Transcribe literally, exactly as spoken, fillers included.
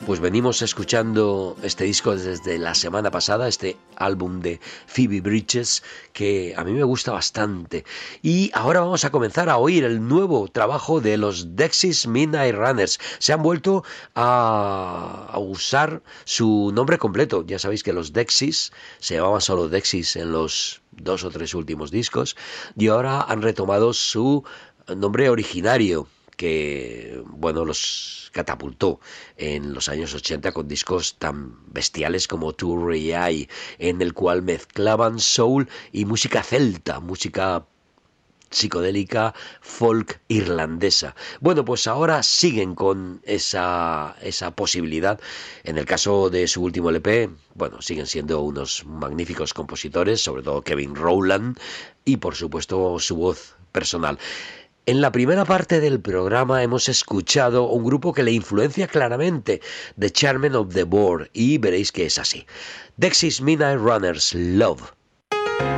pues venimos escuchando este disco desde la semana pasada, este álbum de Phoebe Bridgers, que a mí me gusta bastante. Y ahora vamos a comenzar a oír el nuevo trabajo de los Dexys Midnight Runners. Se han vuelto a, a usar su nombre completo. Ya sabéis que los Dexys se llamaban solo Dexys en los dos o tres últimos discos, y ahora han retomado su nombre originario, que, bueno, los catapultó en los años ochenta con discos tan bestiales como To Eye, en el cual mezclaban soul y música celta, música psicodélica folk irlandesa. Bueno, pues ahora siguen con esa, esa posibilidad. En el caso de su último L P, bueno, siguen siendo unos magníficos compositores, sobre todo Kevin Rowland, y por supuesto su voz personal. En la primera parte del programa hemos escuchado un grupo que le influencia claramente, The Chairman of the Board, y veréis que es así. Dexys Midnight Runners, Love.